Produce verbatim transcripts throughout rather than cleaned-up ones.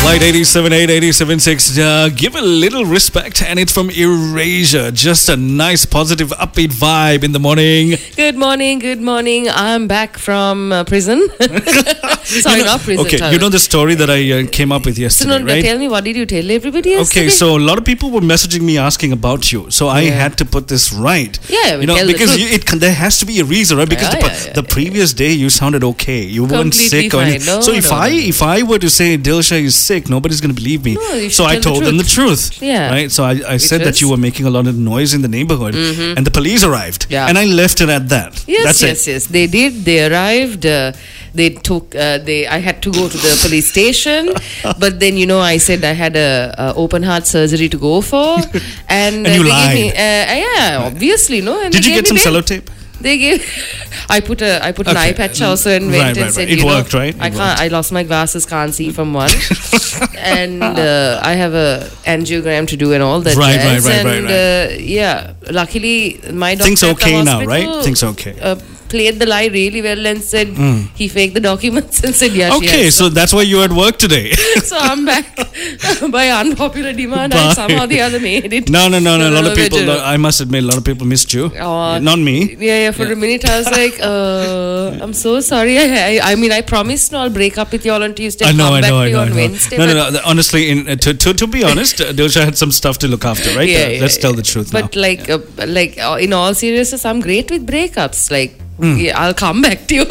Flight eighty-seven eight, eighty-seven six, uh, give a little respect, and it's from Erasure. Just a nice, positive, upbeat vibe in the morning. Good morning, good morning. I'm back from uh, prison. Sorry, you know, not prison. Okay, Charles. you know the story that I uh, came up with So yesterday, no, right? tell me, what did you tell everybody yesterday? Okay, so a lot of people were messaging me asking about you, so I Yeah. had to put this right. Yeah, you know, tell the because truth. you, it can, there has to be a reason, right? Because Yeah, the, yeah, yeah, the previous day you sounded okay, you weren't Completely sick or fine. anything. No, so if no, I no. if I were to say Dilsha is sick, nobody's going to believe me. No, you so should I tell the told them the truth. Yeah. Right. So I, I said that was- you were making a lot of noise in the neighborhood, and the police arrived, Yeah. and I left it at that. Yes, That's yes, it. yes. They did. They arrived. Uh, they took. Uh, they. I had to go to the police station, but then you know I said I had a, a open heart surgery to go for, and, And uh, you they lied. Gave me, uh, yeah, obviously, no. And Did they you gave get some me bail. sellotape? They gave. I put a I put an Okay. eye patch also and went Right, and right, said, right. It you know, worked, right? It I can't. worked. I lost my glasses, can't see from one, and uh, I have a angiogram to do and all that. Right, jazz. right, right, right, and, right. Uh, yeah, luckily my doctor Things at the okay now, hospital, right? Things okay. Uh, played the lie really well and said he faked the documents and said yeah. she Okay, has. so that's why you're at work today. So I'm back by unpopular demand. Bye. I somehow the other made it. No, no, no, no. A lot of No, people. no, no. I must admit, a lot of people missed you. Oh, Not me. Yeah, yeah. For Yeah. a minute, I was like, uh, "I'm so sorry." I, I, I mean, I promised no, I'll break up with you all on Tuesday. I know, come I back know, to I you know, I on know. Wednesday. No, but, no, no. Honestly, in, uh, to, to to be honest, uh, Dilsha had some stuff to look after, right? Yeah, Uh, yeah, let's yeah. tell the truth But now. like, uh, like uh, in all seriousness, I'm great with breakups. Like, Hmm. yeah, I'll come back to you.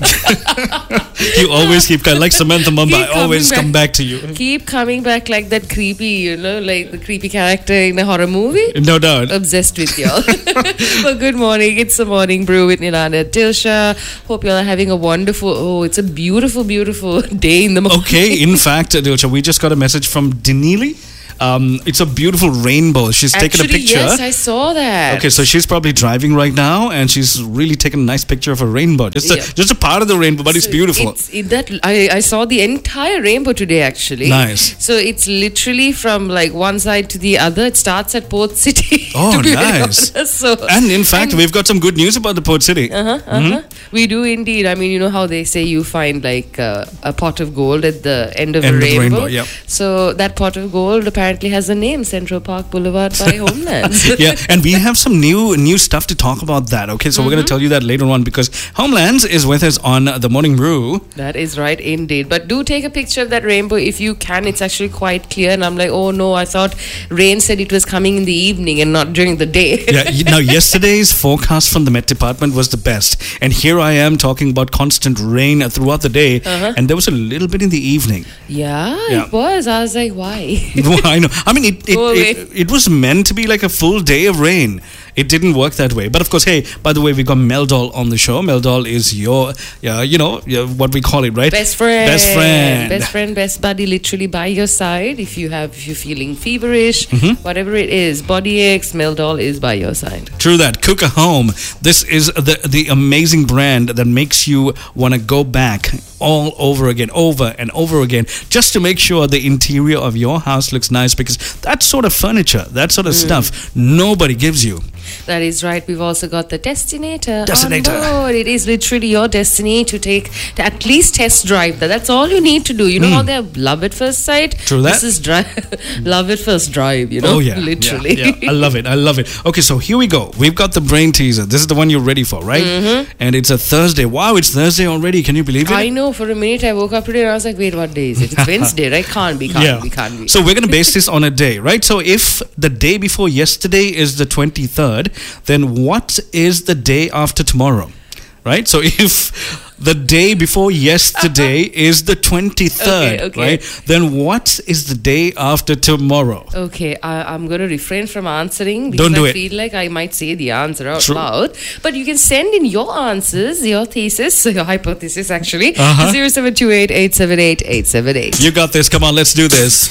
You always keep like Samantha Mumba. Keep I always coming come back to you. Keep coming back like that creepy, you know, like the creepy character in a horror movie. No doubt. Obsessed with y'all. Well, good morning. It's the morning brew with Nilana Dilsha. Hope y'all are having a wonderful, oh, it's a beautiful, beautiful day in the morning. Okay, in fact, uh, Dilsha, we just got a message from Dinili. Um, it's a beautiful rainbow. She's taken a Actually, picture. yes, I saw that. Okay, so she's probably driving right now, and she's really taken a nice picture of a rainbow. Just a, Yeah. just a part of the rainbow, but it's So beautiful. It's, it, that I, I saw the entire rainbow today, actually. Nice. So it's literally from like one side to the other. It starts at Port City. Oh, to be very nice. honest. So, And in fact, we've got some good news about the Port City. Uh-huh, uh-huh. We do indeed. I mean, you know how they say you find like uh, a pot of gold at the end of End a of the rainbow. rainbow, yep. So that pot of gold apparently has a name, Central Park Boulevard by Homelands. Yeah, and we have some new new stuff to talk about that. Okay, so we're going to tell you that later on because Homelands is with us on the Morning Brew. That is right, indeed. But do take a picture of that rainbow if you can. It's actually quite clear. And I'm like, oh no, I thought rain said it was coming in the evening and not during the day. Yeah, you- now yesterday's forecast from the Met Department was the best, and here I am talking about constant rain throughout the day, Uh-huh. and there was a little bit in the evening. Yeah, Yeah. it was. I was like, why? I know. I mean, it it, Go away. it it was meant to be like a full day of rain. It didn't work that way. But of course, hey, by the way, we got Meldol on the show. Meldol is your, yeah, you know, yeah, what we call it, right? Best friend. Best friend. Best friend, best buddy, literally by your side. If you have, if you're feeling feverish, Mm-hmm. whatever it is, body aches, Meldol is by your side. True that. Cook a Home. This is the the amazing brand that makes you want to go back all over again, over and over again, just to make sure the interior of your house looks nice, because that sort of furniture, that sort of stuff, nobody gives you. That is right. We've also got the Destinator. Destinator. On board. It is literally your destiny to take, to at least test drive that. That's all you need to do. You know how they have love at first sight? True that. This is drive, love at first drive, you know? Oh yeah, Literally. Yeah, yeah. I love it. I love it. Okay, so here we go. We've got the brain teaser. This is the one you're ready for, right? Mm-hmm. And it's a Thursday. Wow, it's Thursday already. Can you believe it? I know. For a minute, I woke up today and I was like, wait, what day is it? It's Wednesday, right? Can't be, can't be, can't be. So we're going to base this on a day, right? So if the day before yesterday is the twenty-third, then what is the day after tomorrow? Right? So if the day before yesterday is the twenty-third, Okay, okay. right? Then what is the day after tomorrow? Okay, I, I'm going to refrain from answering because Don't do I it. feel like I might say the answer out True. loud. But you can send in your answers, your thesis, your hypothesis actually, Uh-huh. zero seven two eight, eight seven eight, eight seven eight. You got this. Come on, let's do this.